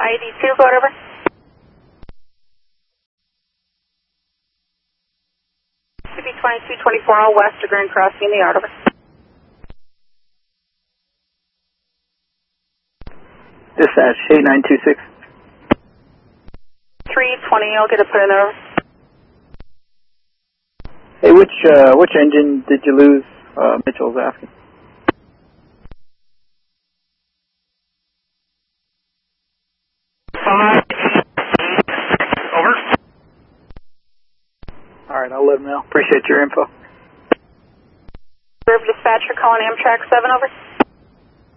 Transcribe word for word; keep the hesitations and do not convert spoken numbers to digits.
I D two, go over. C B twenty-two twenty-four all west to Grand Crossing in the yard, over. Dispatch, eight nine two six. three twenty, I'll get it put in there, over. Hey, which, uh, which engine did you lose? Uh, Mitchell's asking. five eight eight, over. All right, I'll let him know. Appreciate your info. River Dispatcher calling Amtrak seven, over.